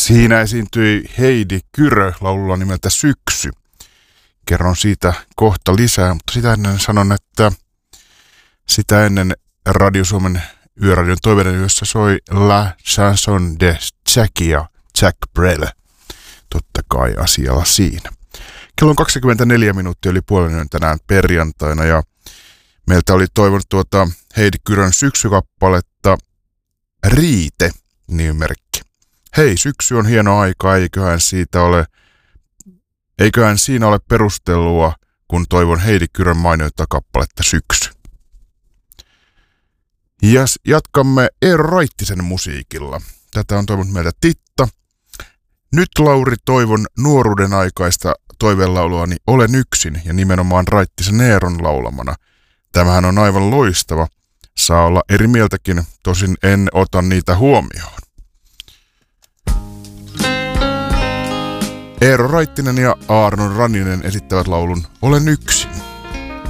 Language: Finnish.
Siinä esiintyi Heidi Kyrö laululla nimeltä Syksy. Kerron siitä kohta lisää, mutta sitä ennen sanon, että sitä ennen Radio Suomen Yöradion toiveiden yössä soi La Chanson de Jackie ja Jack Brel. Totta kai asialla siinä. Kello on 24 minuuttia yli puolen tänään perjantaina ja meiltä oli toivonut Heidi Kyrön syksykappaletta Riite -nimimerkki. Hei, syksy on hieno aika, eiköhän siinä ole perustelua, kun toivon Heidi Kyrön mainioita kappaletta Syksy. Ja jatkamme Eero Raittisen musiikilla. Tätä on toivonut meiltä Titta. Nyt Lauri toivon nuoruuden aikaista toivelauluani Olen yksin ja nimenomaan Raittisen Eeron laulamana. Tämähän on aivan loistava. Saa olla eri mieltäkin, tosin en ota niitä huomioon. Eero Raittinen ja Aaron Ranninen esittävät laulun Olen yksin.